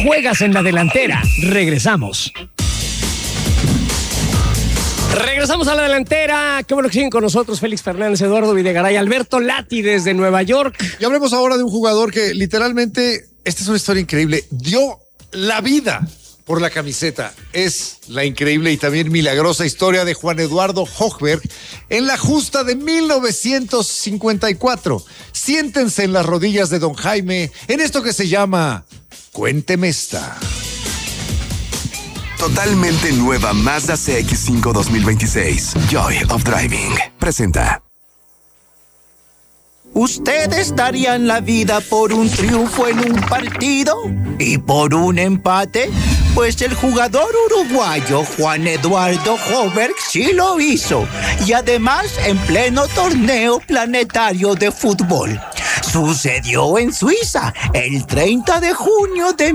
juegas en la delantera? Regresamos. Regresamos a la delantera. Qué bueno que siguen con nosotros Félix Fernández, Eduardo Videgaray, Alberto Lati desde Nueva York. Y hablemos ahora de un jugador que literalmente, esta es una historia increíble, dio la vida por la camiseta. Es la increíble y también milagrosa historia de Juan Eduardo Högberg en la justa de 1954. Siéntense en las rodillas de don Jaime en esto que se llama Cuénteme esta. Totalmente nueva Mazda CX-5 2026. Joy of Driving. Presenta. ¿Ustedes darían la vida por un triunfo en un partido y por un empate? Pues el jugador uruguayo Juan Eduardo Högberg sí lo hizo, y además en pleno torneo planetario de fútbol. Sucedió en Suiza el 30 de junio de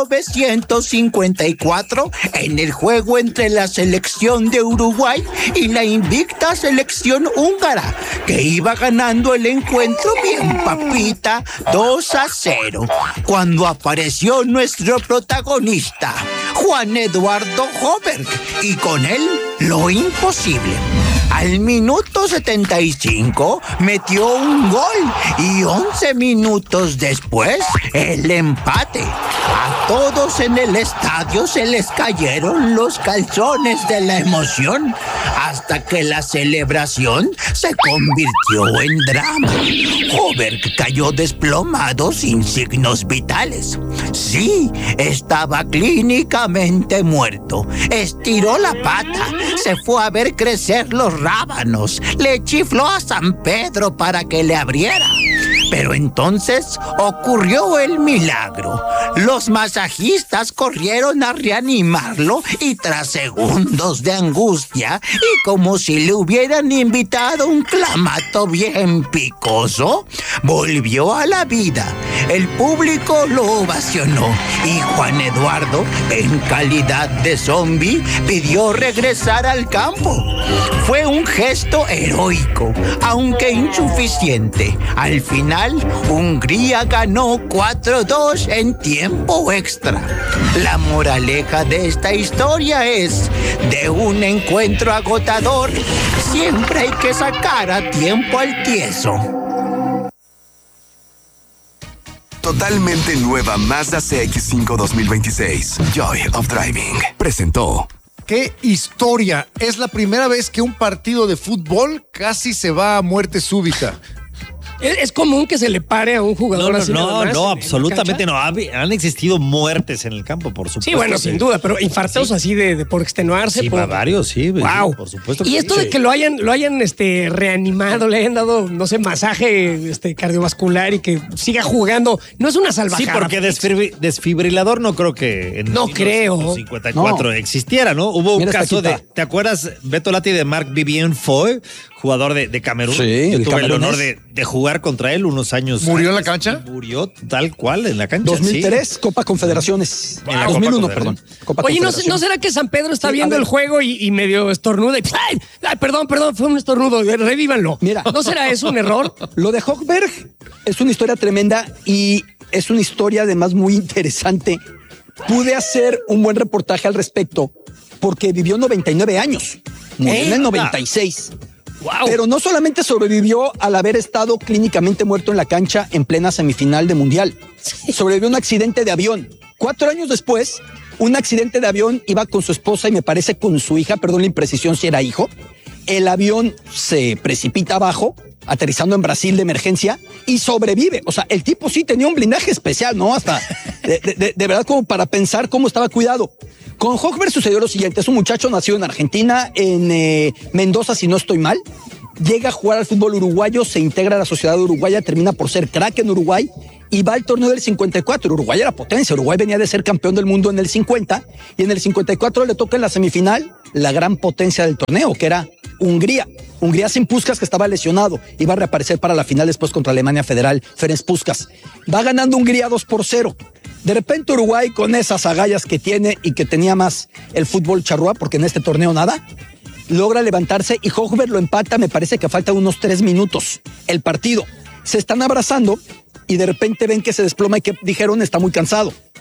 1954 en el juego entre la selección de Uruguay y la invicta selección húngara, que iba ganando el encuentro bien papita 2-0, cuando apareció nuestro protagonista, Juan Eduardo Högberg, y con él lo imposible. Al minuto 75 metió un gol y 11 minutos después el empate. A todos en el estadio se les cayeron los calzones de la emoción hasta que la celebración se convirtió en drama. Högberg cayó desplomado sin signos vitales. Sí, estaba clínicamente muerto. Estiró la pata, se fue a ver crecer los rábanos, le chifló a San Pedro para que le abriera. Pero entonces ocurrió el milagro. Los masajistas corrieron a reanimarlo y tras segundos de angustia y como si le hubieran invitado un clamato bien picoso, volvió a la vida. El público lo ovacionó y Juan Eduardo, en calidad de zombie, pidió regresar al campo. Fue un gesto heroico, aunque insuficiente. Al final, Hungría ganó 4-2 en tiempo extra. La moraleja de esta historia es: de un encuentro agotador, siempre hay que sacar a tiempo al tieso. Totalmente nueva Mazda CX-5 2026. Joy of Driving. Presentó. ¡Qué historia! Es la primera vez que un partido de fútbol casi se va a muerte súbita. ¿Es común que se le pare a un jugador así? No, absolutamente no. Han existido muertes en el campo, por supuesto. Sí, bueno, sin duda, pero infartos así de por extenuarse. Sí, por varios, sí. Wow. Por supuesto. Y esto de que lo hayan reanimado, le hayan dado, no sé, masaje cardiovascular y que siga jugando, no es una salvajada. Sí, porque desfibrilador no creo que en 1954 existiera, ¿no? Hubo un caso de, ¿te acuerdas, Beto Lati, de Marc-Vivien Foy, jugador de Camerún? Sí, yo tuve el honor de jugar contra él unos años. ¿Murió en la cancha? Murió tal cual en la cancha. 2003, sí. Copa Confederaciones. En la 2001, Copa perdón. Copa Oye, ¿no será que San Pedro está viendo el juego y medio estornuda? ¡Ay, perdón, fue un estornudo! Revívanlo. Mira. ¿No será eso un error? Lo de Högberg es una historia tremenda y es una historia además muy interesante. Pude hacer un buen reportaje al respecto porque vivió 99 años. Murió en el 96. Wow. Pero no solamente sobrevivió al haber estado clínicamente muerto en la cancha en plena semifinal de Mundial. Sobrevivió a un accidente de avión. 4 años después, un accidente de avión, iba con su esposa y me parece con su hija, perdón la imprecisión si era hijo. El avión se precipita abajo, aterrizando en Brasil de emergencia, y sobrevive. O sea, el tipo sí tenía un blindaje especial, ¿no? Hasta de verdad como para pensar cómo estaba cuidado. Con Högberg sucedió lo siguiente: es un muchacho nacido en Argentina, en Mendoza, si no estoy mal. Llega a jugar al fútbol uruguayo, se integra a la sociedad uruguaya, termina por ser crack en Uruguay y va al torneo del 54. Uruguay era potencia, Uruguay venía de ser campeón del mundo en el 50 y en el 54 le toca en la semifinal la gran potencia del torneo, que era Hungría. Hungría sin Puskás, que estaba lesionado, iba a reaparecer para la final después contra Alemania Federal, Ferenc Puskás. Va ganando Hungría 2-0. De repente Uruguay, con esas agallas que tiene y que tenía más el fútbol charrúa, porque en este torneo nada, logra levantarse y Högberg lo empata, me parece que faltan unos 3 minutos el partido. Se están abrazando y de repente ven que se desploma y que dijeron está muy cansado.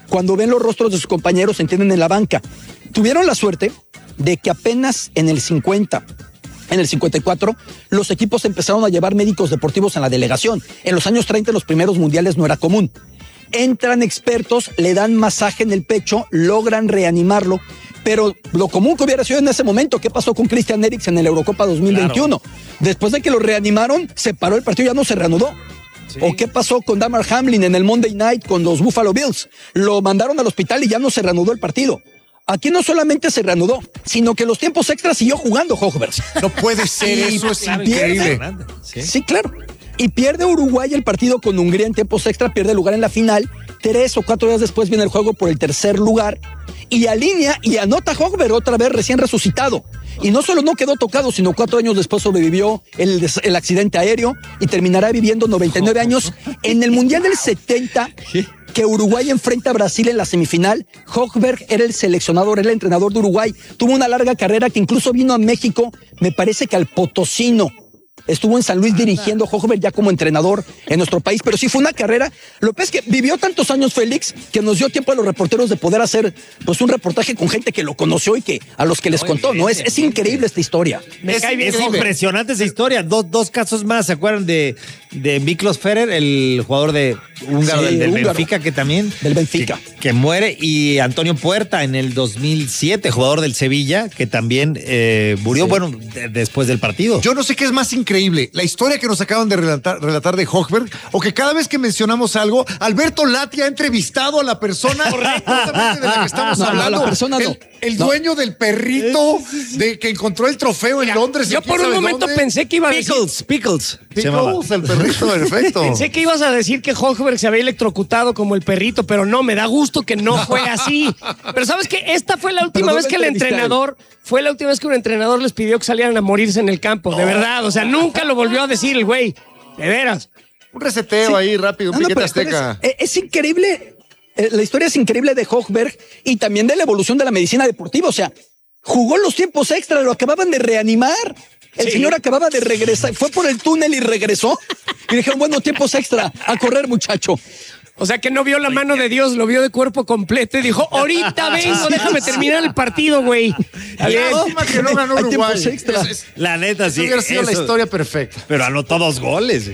Cuando ven los rostros de sus compañeros, se entienden en la banca. Tuvieron la suerte de que apenas en el 50, en el 54, los equipos empezaron a llevar médicos deportivos en la delegación. En los años 30, en los primeros mundiales, no era común. Entran expertos, le dan masaje en el pecho, logran reanimarlo, pero lo común que hubiera sido en ese momento, ¿qué pasó con Christian Eriksen en la Eurocopa 2021? Claro. Después de que lo reanimaron, se paró el partido, ya no se reanudó. Sí. ¿O qué pasó con Damar Hamlin en el Monday Night con los Buffalo Bills? Lo mandaron al hospital y ya no se reanudó el partido. Aquí no solamente se reanudó, sino que los tiempos extras siguió jugando Hochberg. No puede ser, eso es increíble. Sí, claro. Y pierde Uruguay el partido con Hungría en tiempos extra, pierde lugar en la final. 3 o 4 días después viene el juego por el tercer lugar y alinea y anota Hochberg otra vez recién resucitado. Y no solo no quedó tocado, sino 4 años después sobrevivió el accidente aéreo y terminará viviendo 99 años. En el Mundial del 70, que Uruguay enfrenta a Brasil en la semifinal, Hochberg era el seleccionador, era el entrenador de Uruguay. Tuvo una larga carrera que incluso vino a México, me parece que al Potosino. Estuvo en San Luis dirigiendo Hochberg ya como entrenador en nuestro país, pero sí fue una carrera. Lo que es que vivió tantos años Félix que nos dio tiempo a los reporteros de poder hacer pues un reportaje con gente que lo conoció y que a los que les contó, ¿no? Es increíble esta historia. Es impresionante esa historia. Dos casos más, ¿se acuerdan de Miklos Ferrer, el jugador de húngaro del Benfica, que también del Benfica que muere, y Antonio Puerta en el 2007, jugador del Sevilla, que también murió, después del partido. Yo no sé qué es más increíble, la historia que nos acaban de relatar de Hochberg, o que cada vez que mencionamos algo, Alberto Lati ha entrevistado a la persona correctamente de la que estamos hablando. La persona el dueño del perrito de que encontró el trofeo en Londres. Yo por un momento pensé que iba a decir Pickles, el perrito, perfecto. Pensé que ibas a decir que Hochberg se había electrocutado como el perrito, pero no, me da gusto que no fue así. Pero ¿sabes qué? Esta fue la última vez que un entrenador les pidió que salieran a morirse en el campo, de verdad. O sea, nunca lo volvió a decir el güey. De veras. Un reseteo ahí rápido, un piquete azteca. Es increíble. La historia es increíble de Hochberg y también de la evolución de la medicina deportiva. O sea, jugó los tiempos extra, lo acababan de reanimar. El señor acababa de regresar, fue por el túnel y regresó. Y dijeron, bueno, tiempos extra, a correr, muchacho. O sea que no vio la mano de Dios, lo vio de cuerpo completo y dijo, ahorita vengo, déjame terminar el partido, güey. Lástima que no ganó Uruguay. La neta, sí. Hubiera sido la historia perfecta. Pero anotó 2 goles.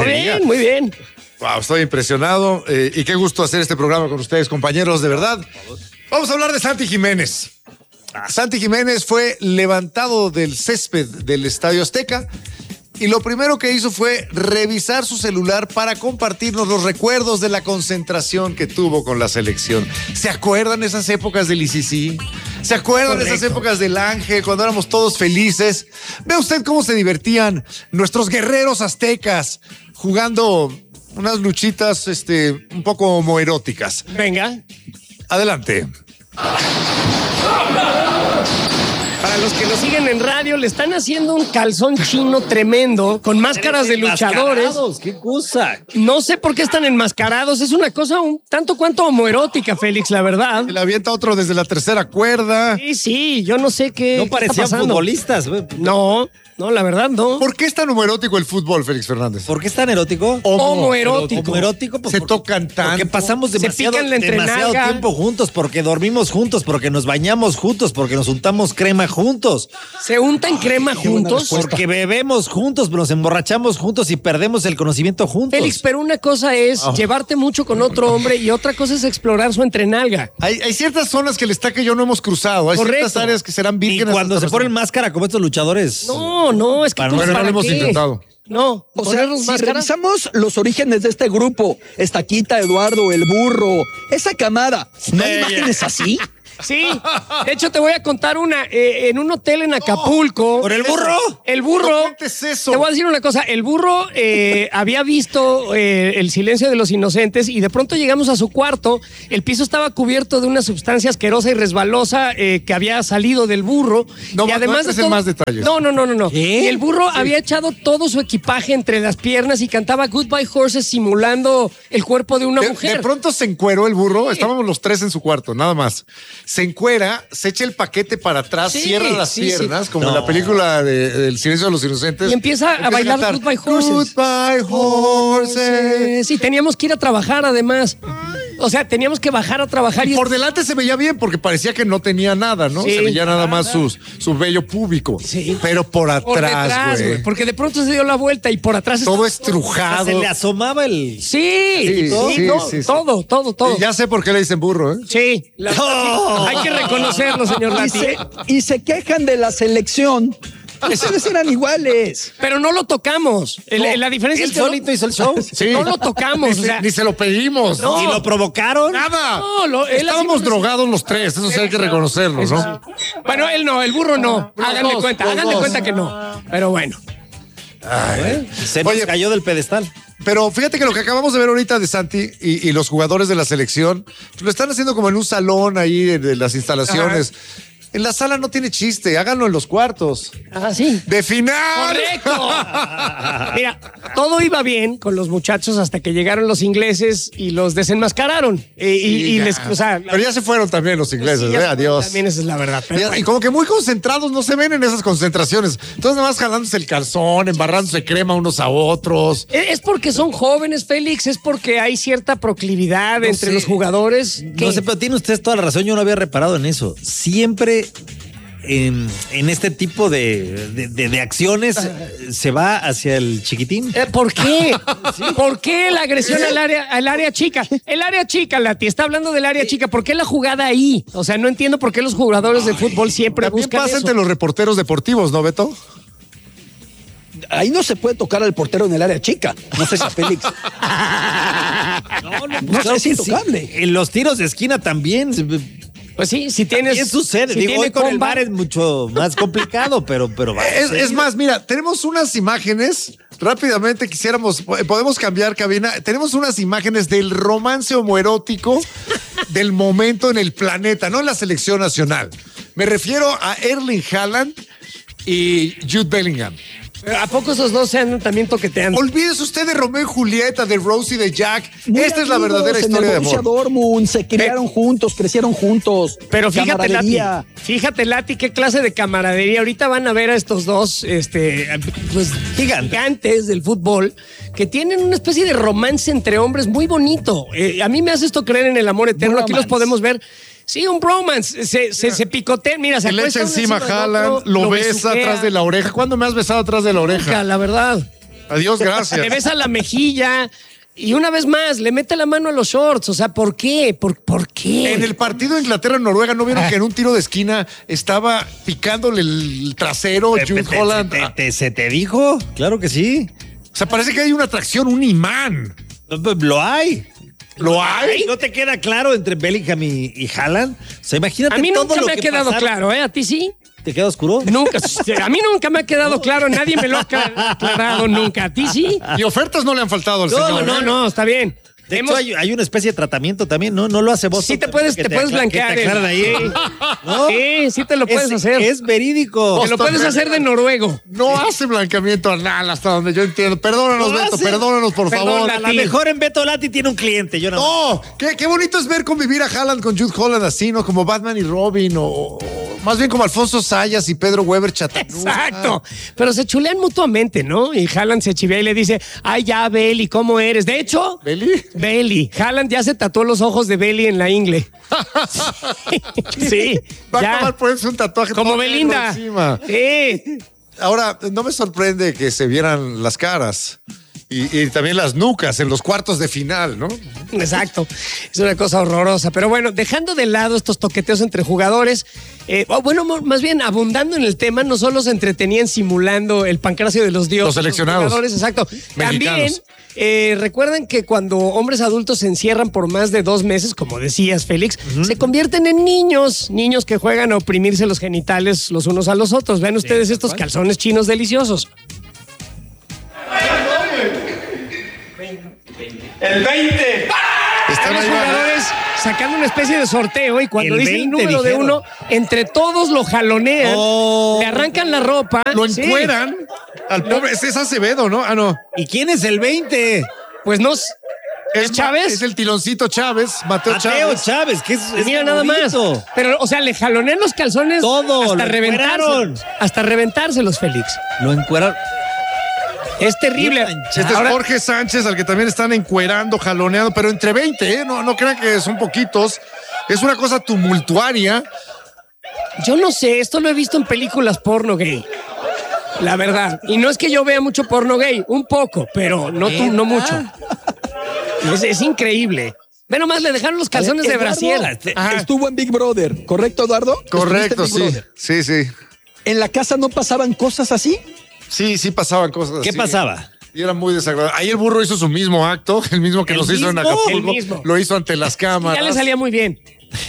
Muy bien. Wow, estoy impresionado y qué gusto hacer este programa con ustedes, compañeros, de verdad. Vamos a hablar de Santi Jiménez. Santi Jiménez fue levantado del césped del Estadio Azteca y lo primero que hizo fue revisar su celular para compartirnos los recuerdos de la concentración que tuvo con la selección. ¿Se acuerdan esas épocas del ICC? ¿Se acuerdan de esas épocas del Ángel, cuando éramos todos felices? Ve usted cómo se divertían nuestros guerreros aztecas jugando unas luchitas un poco homoeróticas. Venga. Adelante. Para los que nos siguen en radio, le están haciendo un calzón chino tremendo con máscaras de luchadores. ¡Qué cosa! No sé por qué están enmascarados. Es una cosa un tanto cuanto homoerótica, Félix, la verdad. Le avienta otro desde la tercera cuerda. Sí, yo no sé qué. No parecían futbolistas. No, la verdad no. ¿Por qué es tan homoerótico el fútbol, Félix Fernández? ¿Por qué es tan erótico? Homoerótico. Homoerótico, pues se tocan tanto. Porque pasamos demasiado tiempo juntos, porque dormimos juntos, porque nos bañamos juntos, porque nos untamos crema juntos. ¿Se untan crema juntos? Porque bebemos juntos, nos emborrachamos juntos y perdemos el conocimiento juntos. Félix, pero una cosa es llevarte mucho con otro hombre y otra cosa es explorar su entrenalga. Hay ciertas zonas que el Estaca y yo no hemos cruzado. Hay ciertas áreas que serán vírgenes. Y cuando se ponen máscara como estos luchadores. No, es que no lo hemos intentado. No, o sea, si revisamos los orígenes de este grupo, Estaquita, Eduardo, el burro, esa camada, ¿no hay imágenes así? Sí, de hecho te voy a contar una. En un hotel en Acapulco. ¿Por el burro? El burro. No cuentes eso. Te voy a decir una cosa. El burro había visto El silencio de los inocentes y de pronto llegamos a su cuarto. El piso estaba cubierto de una sustancia asquerosa y resbalosa que había salido del burro. No, y además no de todo, más detalles. No. Y el burro había echado todo su equipaje entre las piernas y cantaba Goodbye Horses simulando el cuerpo de una mujer. De pronto se encueró el burro. Estábamos los 3 en su cuarto, nada más. Se encuera, se echa el paquete para atrás, cierra las piernas, como en la película El silencio de los inocentes. Y empieza a bailar Goodbye Horses. Goodbye Horses. Sí, teníamos que ir a trabajar además. O sea, teníamos que bajar a trabajar. Y por delante se veía bien porque parecía que no tenía nada, ¿no? Sí, se veía nada más su vello púbico. Sí. Pero por atrás, güey. Porque de pronto se dio la vuelta y por atrás... Todo estrujado. Se le asomaba el... Sí, sí. Todo. Y ya sé por qué le dicen burro, ¿eh? Sí. Hay que reconocerlo, señor Lati. Y se quejan de la selección. Ustedes eran iguales. Pero no lo tocamos. La diferencia es que solito hizo el show. Sí. no lo tocamos. Ni se lo pedimos. No. ¿Y lo provocaron? Nada. No, Estábamos drogados los tres, eso sí hay que reconocerlo, ¿no? Bueno, él no, el burro no. Háganle cuenta que no. Pero bueno. Se nos cayó del pedestal. Pero fíjate que lo que acabamos de ver ahorita de Santi y los jugadores de la selección, lo están haciendo como en un salón ahí de las instalaciones. Ajá. En la sala no tiene chiste, háganlo en los cuartos. Ah, sí. ¡De final! ¡Correcto! Mira, todo iba bien con los muchachos hasta que llegaron los ingleses y los desenmascararon. Pero ya se fueron también los ingleses, adiós. También esa es la verdad. Pero y como que muy concentrados, no se ven en esas concentraciones. Entonces nada más jalándose el calzón, embarrándose crema unos a otros. Es porque son jóvenes, Félix, es porque hay cierta proclividad entre los jugadores. No sé, pero tiene usted toda la razón, yo no había reparado en eso. Siempre en este tipo de acciones se va hacia el chiquitín. ¿Por qué? ¿Sí? ¿Por qué la agresión al área chica? El área chica, Lati, está hablando del área chica. ¿Por qué la jugada ahí? O sea, no entiendo por qué los jugadores de fútbol siempre buscan También pasa eso. entre los reporteros deportivos, ¿no, Beto? Ahí no se puede tocar al portero en el área chica. No sé si a Félix. No es intocable. En los tiros de esquina también. Pues sí, si tienes... ¿Qué sucede? Si Digo, hoy con el VAR es mucho más complicado, pero es más, mira, tenemos unas imágenes, rápidamente podemos cambiar cabina, tenemos unas imágenes del romance homoerótico del momento en el planeta, no en la selección nacional. Me refiero a Erling Haaland y Jude Bellingham. ¿A poco esos dos se andan también toqueteando? Olvídese usted de Romeo y Julieta, de Rose y de Jack. Esta es la verdadera historia de amor. Dortmund, se criaron juntos, crecieron juntos. Pero fíjate, Lati, qué clase de camaradería. Ahorita van a ver a estos dos pues, gigantes del fútbol que tienen una especie de romance entre hombres muy bonito. A mí me hace esto creer en el amor eterno. Aquí los podemos ver. Sí, un bromance, se picotean, mira, se le echa encima Haaland, lo besa atrás de la oreja. ¿Cuándo me has besado atrás de la oreja? Nunca, la verdad. Adiós, gracias. Le besa la mejilla y una vez más le mete la mano a los shorts. O sea, ¿por qué? ¿Por qué? En el partido de Inglaterra-Noruega, ¿no vieron que en un tiro de esquina estaba picándole el trasero Jude Holland? ¿Se te dijo? Claro que sí. O sea, parece que hay una atracción, un imán. Lo hay. ¿Lo hay? ¿No te queda claro entre Bellingham y Haaland? O sea, imagínate a mí todo nunca lo me ha que quedado pasaron. claro, ¿eh? ¿A ti sí? ¿Te queda oscuro? Nunca. A mí nunca me ha quedado claro. Nadie me lo ha aclarado nunca. ¿A ti sí? Y ofertas no le han faltado al señor. No, está bien. De hecho, hay una especie de tratamiento también, ¿no? No lo hace vos. Sí te puedes blanquear. ¿No? Sí te lo puedes hacer. Es verídico. Te lo puedes hacer de noruego. No hace blanqueamiento anal hasta donde yo entiendo. Perdónanos, Beto, perdónanos, por favor. A lo mejor en Beto Lati tiene un cliente. Yo no, qué bonito es ver convivir a Haaland con Jude Holland así, ¿no? Como Batman y Robin o más bien como Alfonso Sayas y Pedro Weber Chattanooga. Exacto. Pero se chulean mutuamente, ¿no? Y Haaland se chivea y le dice, ay, ya, Beli, ¿cómo eres? De hecho... Belly. Haaland ya se tatuó los ojos de Belly en la ingle. Sí. Va a acabar poniéndose un tatuaje como Belinda. Encima. Sí. Ahora, no me sorprende que se vieran las caras. Y también las nucas en los cuartos de final, ¿no? Exacto. Es una cosa horrorosa. Pero bueno, dejando de lado estos toqueteos entre jugadores, más bien abundando en el tema, no solo se entretenían simulando el pancracio de los dioses. Los seleccionados. Los jugadores, exacto. Mexicanos. También, recuerden que cuando hombres adultos se encierran por más de 2 meses, como decías, Félix, se convierten en niños que juegan a oprimirse los genitales los unos a los otros. Vean ustedes estos calzones chinos deliciosos. El 20. Están los ahí, jugadores sacando una especie de sorteo y cuando dice el número de uno, entre todos lo jalonean, le arrancan la ropa. Lo encueran al pobre. Ese es Acevedo, ¿no? Ah, no. ¿Y quién es el 20? Pues no... ¿Es Chávez? Es el tiloncito Chávez, Mateo Chávez, que es mira nada más. Pero, o sea, le jalonean los calzones todo, hasta reventárselos, Félix. Lo encueraron. Es terrible. Este es Jorge Sánchez, al que también están encuerando, jaloneando, pero entre 20, ¿eh? No crean que son poquitos. Es una cosa tumultuaria. Yo no sé, esto lo he visto en películas porno gay. La verdad. Y no es que yo vea mucho porno gay, un poco, pero no mucho. Es increíble. Ve nomás, le dejaron los calzones de brasier. Estuvo en Big Brother, ¿correcto, Eduardo? Correcto, sí. Sí. ¿En la casa no pasaban cosas así? Sí pasaban cosas así. ¿Qué pasaba? Y era muy desagradable. Ahí el burro hizo su mismo acto, el mismo que nos hizo en Acapulco. Lo hizo ante las cámaras. Ya le salía muy bien.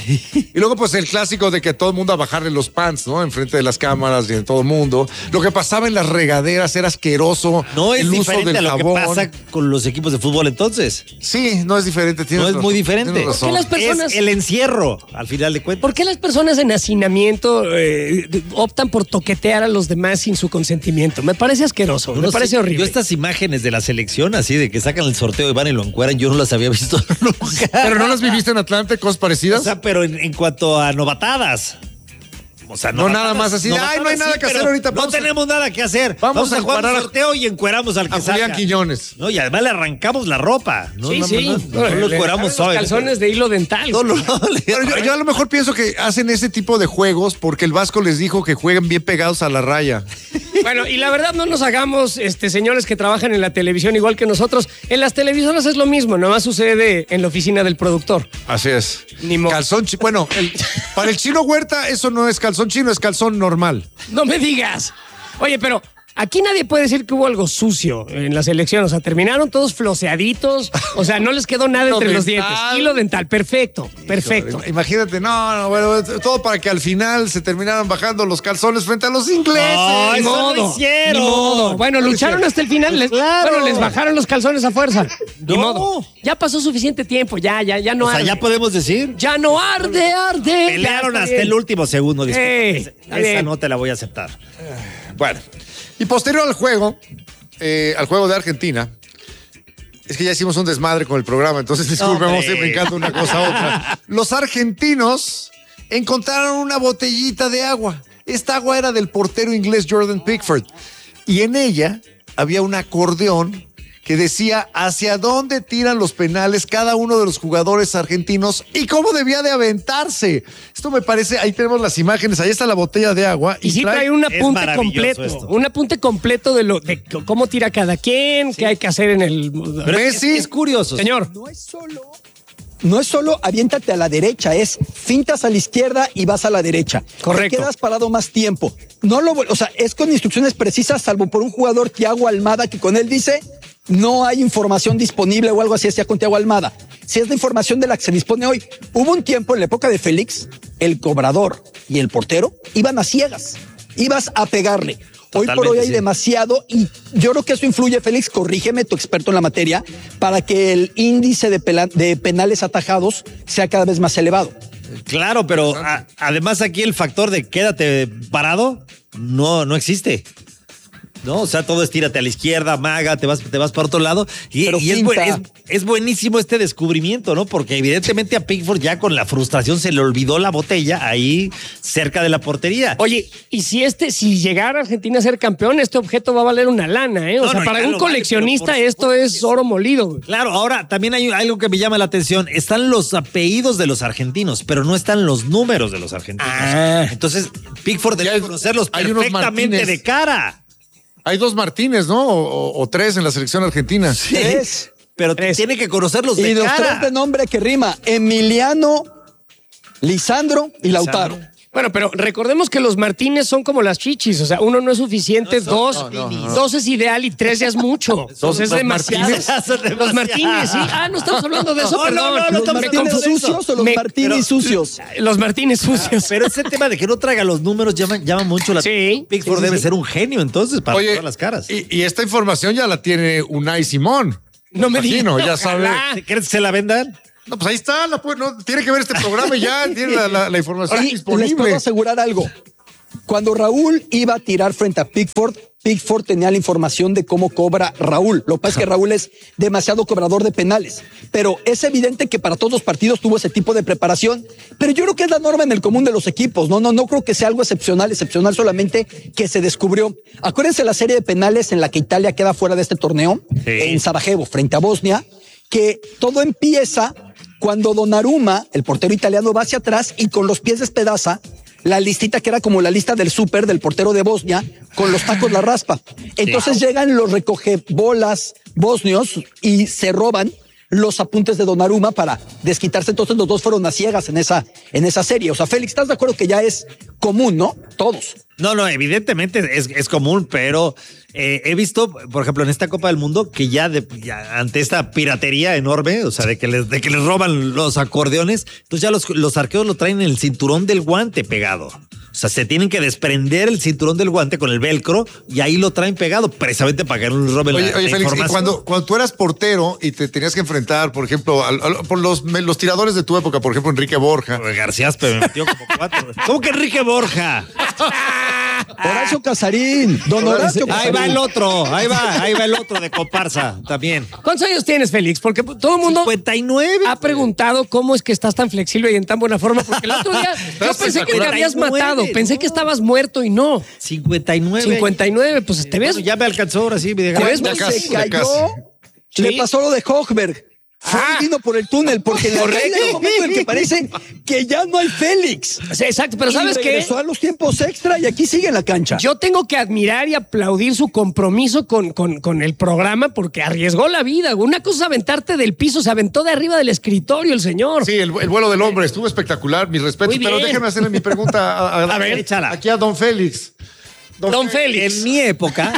Y luego, pues, el clásico de que todo el mundo a bajarle los pants, ¿no? Enfrente de las cámaras y en todo el mundo. Lo que pasaba en las regaderas era asqueroso. No es el uso diferente del a lo jabón. que pasa con los equipos de fútbol entonces. Sí, no es diferente. No es muy diferente. ¿Por qué las personas... Es el encierro, al final de cuentas. ¿Por qué las personas en hacinamiento optan por toquetear a los demás sin su consentimiento? Me parece asqueroso, me parece horrible. Yo estas imágenes de la selección, así de que sacan el sorteo y van y lo encueran, yo no las había visto nunca. ¿Pero no las viviste en Atlante, cosas parecidas? O sea, pero en cuanto a novatadas. O sea, no nada más así. Ay, no hay nada que hacer ahorita. No tenemos nada que hacer. Vamos a jugar un sorteo y encueramos al que a Julián Quiñones. No, y además le arrancamos la ropa. No, sí. No lo encueramos suave. Calzones de hilo dental. Yo a lo mejor pienso que hacen ese tipo de juegos porque el Vasco les dijo que jueguen bien pegados a la raya. Bueno, y la verdad no nos hagamos, señores que trabajan en la televisión igual que nosotros. En las televisoras es lo mismo, nomás sucede en la oficina del productor. Así es. Ni modo. Calzón chino. Bueno, para el Chino Huerta eso no es calzón chino, es calzón normal. No me digas. Oye, pero aquí nadie puede decir que hubo algo sucio en la selección. O sea, terminaron todos floseaditos. O sea, no les quedó nada entre los dientes. Hilo dental, perfecto. Imagínate, bueno, todo para que al final se terminaran bajando los calzones frente a los ingleses. No, ni modo. Bueno, lucharon hasta el final. Bueno, les bajaron los calzones a fuerza. Ni modo. Ya pasó suficiente tiempo, ya no arde. O sea, ya podemos decir. Ya no arde. Pelearon hasta el último segundo. Esa no te la voy a aceptar. Bueno. Y posterior al juego de Argentina, es que ya hicimos un desmadre con el programa, entonces disculpen, vamos a ir brincando una cosa a otra. Los argentinos encontraron una botellita de agua. Esta agua era del portero inglés Jordan Pickford. Y en ella había un acordeón que decía hacia dónde tiran los penales cada uno de los jugadores argentinos y cómo debía de aventarse. Esto me parece, ahí tenemos las imágenes, ahí está la botella de agua. Y sí trae un apunte completo, un apunte completo de cómo tira cada quien, qué hay que hacer en el... Pero es curioso. Señor. No es solo aviéntate a la derecha, es fintas a la izquierda y vas a la derecha. Correcto. Te quedas parado más tiempo. O sea, es con instrucciones precisas, salvo por un jugador, Thiago Almada, que con él dice... No hay información disponible o algo así, decía con Thiago Almada. Si es la información de la que se dispone hoy. Hubo un tiempo en la época de Félix, el cobrador y el portero iban a ciegas. Ibas a pegarle. Hoy por hoy hay demasiado y yo creo que eso influye, Félix, corrígeme, tu experto en la materia, para que el índice de penales atajados sea cada vez más elevado. Claro, pero además aquí el factor de quédate parado no existe. No, o sea, todo es tírate a la izquierda, maga, te vas para otro lado. Y es buenísimo este descubrimiento, ¿no? Porque evidentemente a Pickford ya con la frustración se le olvidó la botella ahí cerca de la portería. Oye, y si llegara Argentina a ser campeón, este objeto va a valer una lana, ¿eh? Para un coleccionista esto es oro molido. Claro, ahora también hay algo que me llama la atención. Están los apellidos de los argentinos, pero no están los números de los argentinos. Entonces, Pickford debe conocerlos perfectamente de cara. Hay 2 Martínez, ¿no? O 3 en la selección argentina. Sí, 3. Pero tiene que conocerlos de cara. Y los 3 de nombre que rima. Emiliano, Lisandro y Lautaro. Bueno, pero recordemos que los Martínez son como las chichis, o sea, 1 no es suficiente, 2 es ideal y 3 ya es mucho. 2 es demasiado. Los Martínez, sí. No estamos hablando de eso, perdón. ¿Los Martínez sucios o los Martínez sucios? Los Martínez sucios. Pero ese tema de que no traiga los números llama mucho la atención. Pickford debe ser un genio entonces para todas las caras. Y esta información ya la tiene Unai Simón. No me digas. Ya sabe. ¿Quieres que se la vendan? No, pues ahí está, tiene que ver este programa y ya tiene la información disponible. Les puedo asegurar algo. Cuando Raúl iba a tirar frente a Pickford tenía la información de cómo cobra Raúl. Lo que pasa es que Raúl es demasiado cobrador de penales. Pero es evidente que para todos los partidos tuvo ese tipo de preparación. Pero yo creo que es la norma en el común de los equipos. No creo que sea algo excepcional solamente que se descubrió. Acuérdense la serie de penales en la que Italia queda fuera de este torneo, en Sarajevo, frente a Bosnia, que todo empieza cuando Donnarumma, el portero italiano, va hacia atrás y con los pies despedaza la listita que era como la lista del súper del portero de Bosnia, con los tacos la raspa. Entonces llegan los recogebolas bosnios y se roban los apuntes de Donnarumma para desquitarse. Entonces los dos fueron a ciegas en esa serie. O sea, Félix, ¿estás de acuerdo que ya es común, no? Todos. No, evidentemente es común, pero he visto, por ejemplo, en esta Copa del Mundo, que ya ante esta piratería enorme, o sea, de que les roban los acordeones, entonces ya los arqueros lo traen en el cinturón del guante pegado. O sea, se tienen que desprender el cinturón del guante con el velcro y ahí lo traen pegado, precisamente para que no les roben la Félix, información. Y cuando tú eras portero y te tenías que enfrentar, por ejemplo, por los tiradores de tu época, por ejemplo, Enrique Borja. García me metió como 4. ¿Cómo que Enrique Borja? Horacio Casarín, don Horacio Casarín. Ahí va el otro de comparsa también. ¿Cuántos años tienes, Félix? Porque todo el mundo 59. ha preguntado cómo es que estás tan flexible y en tan buena forma, porque el otro día yo pensé que te habías matado, pensé que estabas muerto y no. 59, pues te ves. Bueno, ya me alcanzó ahora sí. Se cayó, le pasó lo de Hochberg. Fue y vino por el túnel, porque en el momento en que parece que ya no hay Félix. Sí, exacto, pero ¿sabes qué? Regresó a los tiempos extra y aquí sigue en la cancha. Yo tengo que admirar y aplaudir su compromiso con el programa porque arriesgó la vida. Una cosa es aventarte del piso, se aventó de arriba del escritorio el señor. Sí, el vuelo del hombre estuvo espectacular, mis respetos. Pero déjeme hacerle mi pregunta a ver, échala. Aquí a don Félix. Don Félix. En mi época,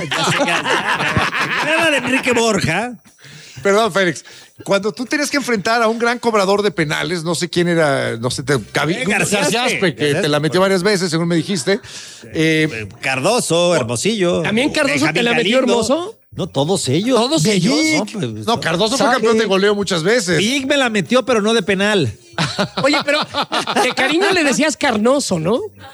era de Enrique Borja. Perdón, Félix. Cuando tú tenías que enfrentar a un gran cobrador de penales, no sé quién era, no sé, García Aspe, que te la metió varias veces, según me dijiste. Cardoso, Hermosillo. ¿También Cardoso te la metió Hermoso? No, todos ellos. Todos ellos. No, Cardoso fue campeón de goleo muchas veces. Big me la metió, pero no de penal. Oye, pero de cariño le decías Carnoso, ¿no?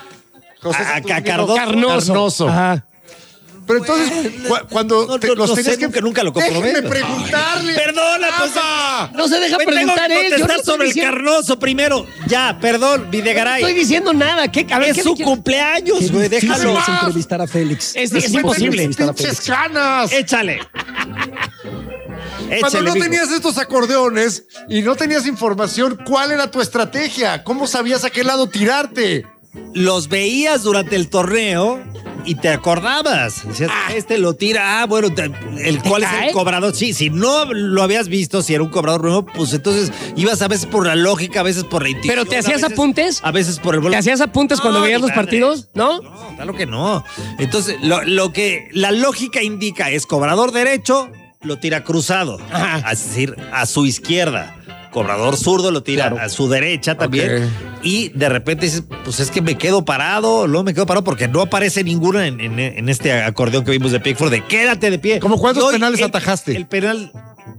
Carnoso. Ajá. Pero entonces, cuando los tenías que nunca lo comprobé. Déjeme preguntarle. Perdona, pues. No se deja preguntar él. Tengo que contestar sobre el Carnoso primero. Ya, perdón, Videgaray. No estoy diciendo nada. A ver, es su cumpleaños, güey. Déjalo. Entrevistar a Félix. Es imposible. ¡Pinches canas! Échale. Cuando no tenías estos acordeones y no tenías información, ¿cuál era tu estrategia? ¿Cómo sabías a qué lado tirarte? Los veías durante el torneo y te acordabas. Decías, este lo tira, bueno, ¿cuál es el cobrador? Sí, si no lo habías visto, si era un cobrador nuevo, pues entonces ibas a veces por la lógica, a veces por la intuición. ¿Pero te hacías apuntes? A veces por el ¿Te hacías apuntes cuando veías los partidos? ¿No? No, claro que no. Entonces, lo que la lógica indica es cobrador derecho, lo tira cruzado. Ajá. Es decir, a su izquierda. Cobrador zurdo lo tira a su derecha también. Okay. Y de repente dices, pues es que me quedo parado, luego me quedo parado porque no aparece ninguna en este acordeón que vimos de Pickford de quédate de pie. ¿Cómo cuántos penales atajaste? El penal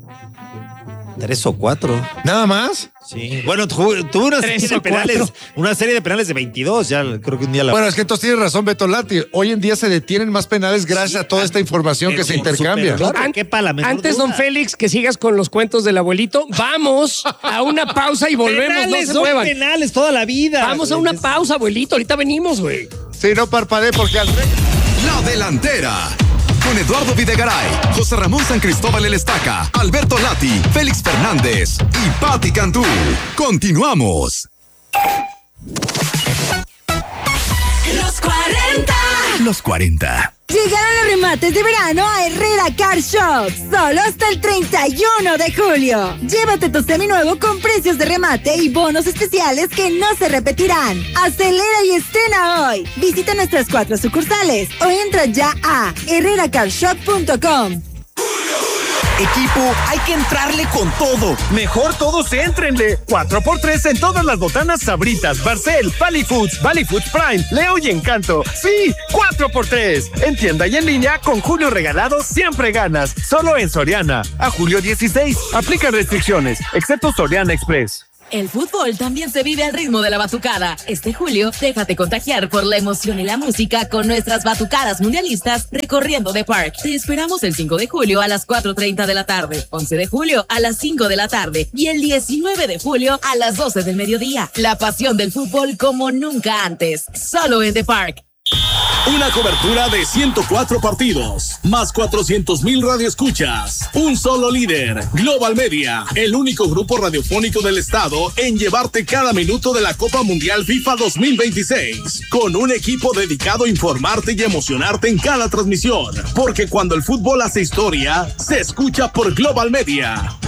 3 o 4. ¿Nada más? Sí. Bueno, tuve una serie de penales de 22, ya creo que un día la... Bueno, es que entonces tienes razón, Beto Lati. Hoy en día se detienen más penales gracias a toda esta información que se intercambia. Antes, don Félix, que sigas con los cuentos del abuelito, vamos a una pausa y volvemos. Penales, no se muevan. Penales toda la vida. Vamos a una pausa, abuelito. Ahorita venimos, güey. Sí, no parpadee porque al... La delantera. Con Eduardo Videgaray, José Ramón San Cristóbal El Estaca, Alberto Lati, Félix Fernández y Pati Cantú. Continuamos. Los 40. Llegaron los remates de verano a Herrera Car Shop. Solo hasta el 31 de julio. Llévate tu seminuevo con precios de remate y bonos especiales que no se repetirán. Acelera y estrena hoy. Visita nuestras 4 sucursales o entra ya a herreracarshop.com. Equipo, hay que entrarle con todo. Mejor todos éntrenle. 4x3 en todas las botanas Sabritas, Barcel, Valley Foods Prime, Leo y Encanto. Sí, 4x3. En tienda y en línea, con Julio regalado siempre ganas. Solo en Soriana. A julio 16. Aplican restricciones, excepto Soriana Express. El fútbol también se vive al ritmo de la batucada. Este julio, déjate contagiar por la emoción y la música con nuestras batucadas mundialistas recorriendo The Park. Te esperamos el 5 de julio a las 4:30 de la tarde, 11 de julio a las 5 de la tarde y el 19 de julio a las 12 del mediodía. La pasión del fútbol como nunca antes, solo en The Park. Una cobertura de 104 partidos, más 400,000 radioescuchas. Un solo líder, Global Media, el único grupo radiofónico del estado en llevarte cada minuto de la Copa Mundial FIFA 2026. Con un equipo dedicado a informarte y emocionarte en cada transmisión. Porque cuando el fútbol hace historia, se escucha por Global Media.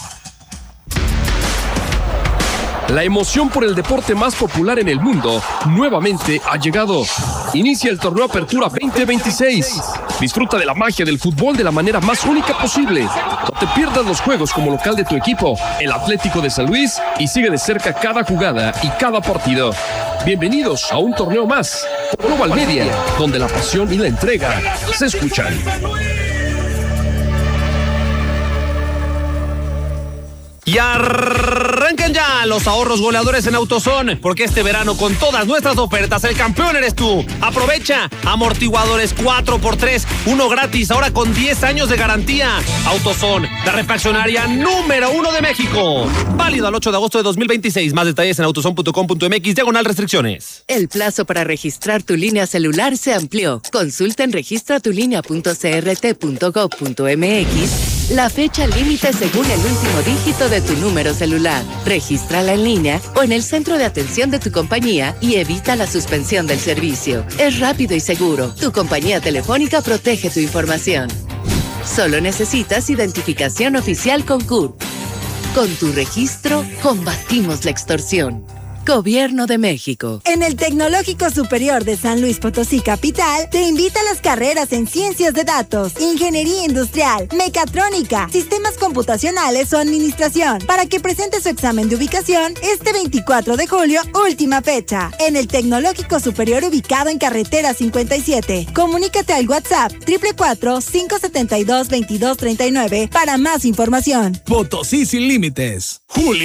La emoción por el deporte más popular en el mundo nuevamente ha llegado. Inicia el torneo Apertura 2026. Disfruta de la magia del fútbol de la manera más única posible. No te pierdas los juegos como local de tu equipo, el Atlético de San Luis, y sigue de cerca cada jugada y cada partido. Bienvenidos a un torneo más. Global Media, donde la pasión y la entrega se escuchan. Y arrancan ya los ahorros goleadores en AutoZone, porque este verano con todas nuestras ofertas el campeón eres tú. Aprovecha amortiguadores 4x3, uno gratis, ahora con 10 años de garantía. AutoZone, la refaccionaria número 1 de México. Válido al 8 de agosto de 2026. Más detalles en autozone.com.mx/restricciones. El plazo para registrar tu línea celular se amplió. Consulta en registratulinea.crt.gov.mx la fecha límite según el último dígito de tu número celular. Regístrala en línea o en el centro de atención de tu compañía y evita la suspensión del servicio. Es rápido y seguro. Tu compañía telefónica protege tu información. Solo necesitas identificación oficial con CURP. Con tu registro, combatimos la extorsión. Gobierno de México. En el Tecnológico Superior de San Luis Potosí Capital, te invita a las carreras en Ciencias de Datos, Ingeniería Industrial, Mecatrónica, Sistemas Computacionales o Administración, para que presente su examen de ubicación este 24 de julio, última fecha, en el Tecnológico Superior ubicado en Carretera 57. Comunícate al WhatsApp 444-572-2239 para más información. Potosí sin límites. Julio